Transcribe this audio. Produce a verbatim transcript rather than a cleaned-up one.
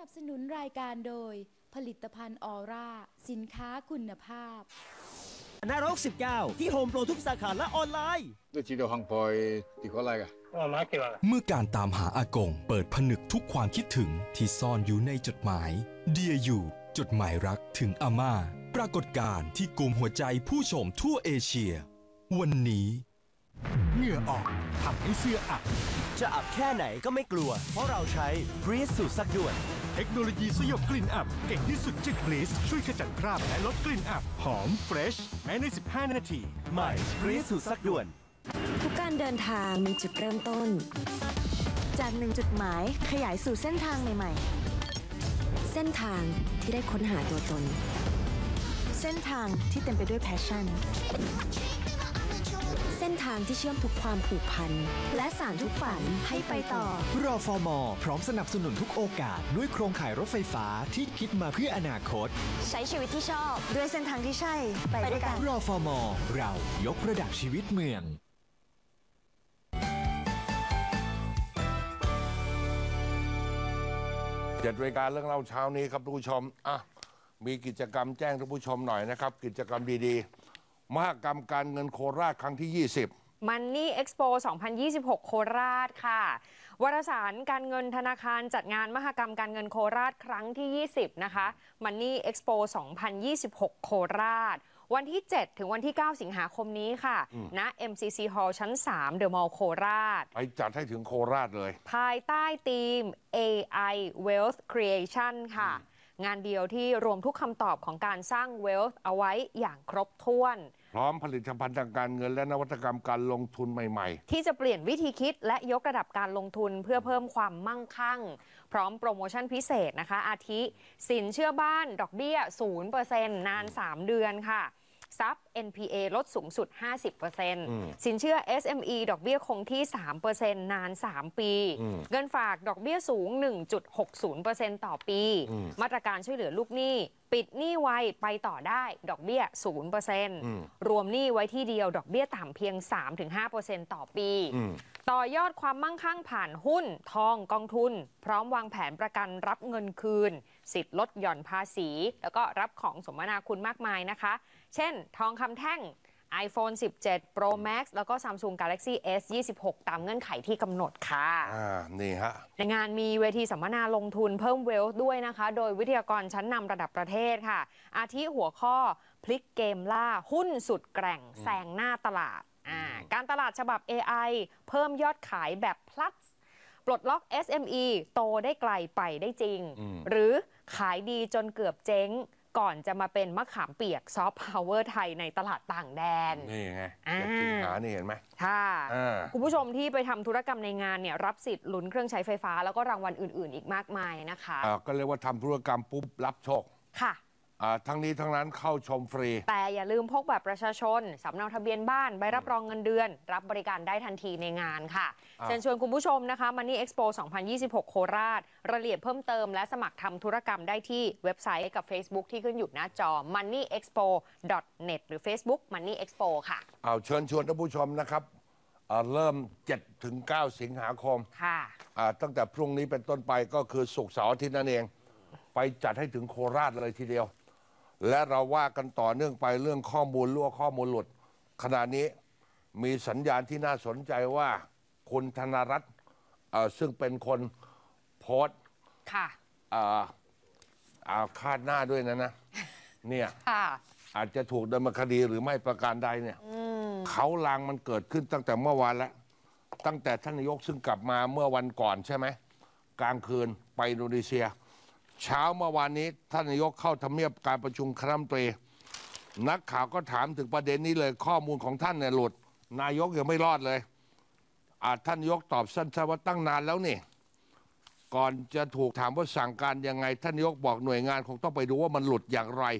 นับสนุนรายการโดยผลิตภัณฑ์ออร่าสินค้าคุณภาพนรกสิบเก้าที่โฮมโปรทุกสาขาและออนไลน์都知道行牌地過嚟㗎。 เมื่อการตามหาอากงเปิดผนึกทุกความคิดถึงที่ซ่อนอยู่ในจดหมาย Dear You จดหมายรักถึงอาม่าปรากฏการณ์ที่กุมหัวใจผู้ชมทั่วเอเชียวันนี้เหงื่อออกทำให้เสื้ออับจะอับแค่ไหนก็ไม่กลัวเพราะเราใช้ Breeze สูตรซักด่วนเทคโนโลยีสยบกลิ่นอับเก่งที่สุดจาก Breeze ช่วยขจัดคราบและลดกลิ่นอับหอมเฟรชแม้ในสิบห้านาทีใหม่ Breeze สูตรซักด่วนทุกการเดินทางมีจุดเริ่มต้นจากหนึ่งจุดหมายขยายสู่เส้นทางใหม่ๆเส้นทางที่ได้ค้นหาตัวตนเส้นทางที่เต็มไปด้วยแพชชั่นเส้นทางที่เชื่อมทุกความผูกพันและสานทุกฝันให้ไปต่อรอ ฟอ มอ พร้อมสนับสนุนทุกโอกาสด้วยโครงข่ายรถไฟฟ้าที่คิดมาเพื่ออนาคตใช้ชีวิตที่ชอบด้วยเส้นทางที่ใช่ไปด้วยกันรอ ฟอ มอ เรายกระดับชีวิตเมืองเจ็ดรายการเรื่องเล่าเช้านี้ครับทุกผู้ชมอ่ะมีกิจกรรมแจ้งทุกผู้ชมหน่อยนะครับกิจกรรมดีๆมหกรรมการเงินโคราชครั้งที่ยี่สิบ Money Expo สองพันยี่สิบหก โคราชค่ะวารสารการเงินธนาคารจัดงานมหกรรมการเงินโคราชครั้งที่ยี่สิบนะคะ Money Expo สองพันยี่สิบหก โคราชวันที่เจ็ดถึงวันที่เก้าสิงหาคมนี้ค่ะณ เอ็ม ซี ซี Hall ชั้นสาม The Mall โคราชไปจัดให้ถึงโคราชเลยภายใต้ธีม เอ ไอ Wealth Creation ค่ะงานเดียวที่รวมทุกคำตอบของการสร้าง Wealth เอาไว้อย่างครบถ้วนพร้อมผลิตภัณฑ์ทางการเงินและนวัตกรรมการลงทุนใหม่ๆที่จะเปลี่ยนวิธีคิดและยกระดับการลงทุนเพื่อเพิ่มความมั่งคั่งพร้อมโปรโมชั่นพิเศษนะคะอาทิสินเชื่อบ้านดอกเบี้ย ศูนย์เปอร์เซ็นต์ นานสามเดือนค่ะซับ เอ็น พี เอ ลดสูงสุด ห้าสิบเปอร์เซ็นต์ สินเชื่อ เอส เอ็ม อี ดอกเบี้ยคงที่ สามเปอร์เซ็นต์ นานสามปีเงินฝากดอกเบี้ยสูง หนึ่งจุดหกศูนย์เปอร์เซ็นต์ ต่อปีมาตรการช่วยเหลือลูกหนี้ปิดหนี้ไวไปต่อได้ดอกเบี้ย ศูนย์เปอร์เซ็นต์ รวมหนี้ไว้ที่เดียวดอกเบี้ยต่ำเพียง สามถึงห้าเปอร์เซ็นต์ ต่อปีต่อยอดความมั่งคั่งผ่านหุ้นทองกองทุนพร้อมวางแผนประกันรับเงินคืนสิทธิ์ลดหย่อนภาษีแล้วก็รับของสมนาคุณมากมายนะคะเช่นทองคำแท่ง iPhone สิบเจ็ด Pro Max แล้วก็ Samsung Galaxy เอส ยี่สิบหก ตามเงื่อนไขที่กำหนดค่ะอ่านี่ฮะในงานมีเวทีสัมมนาลงทุนเพิ่มเวลท์ด้วยนะคะโดยวิทยากรชั้นนำระดับประเทศค่ะอาทิหัวข้อพลิกเกมล่าหุ้นสุดแกร่งแซงหน้าตลาดการตลาดฉบับ เอ ไอ เพิ่มยอดขายแบบ plus ปลดล็อก เอส เอ็ม อี โตได้ไกลไปได้จริงหรือขายดีจนเกือบเจ๊งก่อนจะมาเป็นมะขามเปียกซอฟต์พาวเวอร์ไทยในตลาดต่างแดนนี่ไงจะสิงหานี่เห็นไหมค่ะคุณผู้ชมที่ไปทำธุรกรรมในงานเนี่ยรับสิทธิ์ลุ้นเครื่องใช้ไฟฟ้าแล้วก็รางวัลอื่นๆอีกมากมายนะคะก็เรียกว่าทำธุรกรรมปุ๊บรับโชคค่ะทั้งนี้ทั้งนั้นเข้าชมฟรีแต่อย่าลืมพกบัตรประชาชนสำเนาทะเบียนบ้านใบรับรองเงินเดือนรับบริการได้ทันทีในงานค่ะเชิญชวนคุณผู้ชมนะคะ Money Expo สองพันยี่สิบหก โคราชรายละเอียดเพิ่มเติมและสมัครทำธุรกรรมได้ที่เว็บไซต์กับ Facebook ที่ขึ้นอยู่หน้าจอ มันนี่เอ็กซ์โป ดอท เน็ต หรือ Facebook Money Expo ค่ะเอาเชิญชวนท่านผู้ชมนะครับเริ่ม เจ็ดถึงเก้า สิงหาคมค่ะตั้งแต่พรุ่งนี้เป็นต้นไปก็คือศุกร์เสาร์อาทิตย์นั่นเองไปจัดให้ถึงโคราชเลยทีเดียวและเราว่ากันต่อเนื่องไปเรื่องข้อมูลรั่วข้อมูลหลุดขณะนี้มีสัญญาณที่น่าสนใจว่าคุณธนรัตน์ซึ่งเป็นคนโพสต์ค่ะคาดหน้าด้วยนะนะเนี่ยอาจจะถูกดำเนินคดีหรือไม่ประการใดเนี่ยเขาลางมันเกิดขึ้นตั้งแต่เมื่อวานแล้วตั้งแต่ท่านนายกซึ่งกลับมาเมื่อวันก่อนใช่ไหมกลางคืนไปอินโดนีเซียเช้าเมื่อวานนี้ท่านนายกเข้าทำเนียบการประชุมคณะรัฐมนตรีนักข่าวก็ถามถึงประเด็นนี้เลยข้อมูลของท่านเนี่ยหลุดนายกยังไม่รอดเลยอาจท่านนายกตอบสั้นๆว่าตั้งนานแล้วนี่ก่อนจะถูกถามว่าสั่งการยังไงท่านนายกบอกหน่วยงานคงต้องไปดูว่ามันหลุดอย่างไร